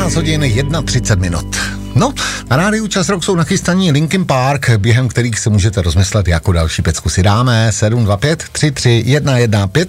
13 hodin 31 minut. No, na rádiu Čas Rock jsou nachystaní Linkin Park, během kterých se můžete rozmyslet, jakou další pecku si dáme. 725 33 115.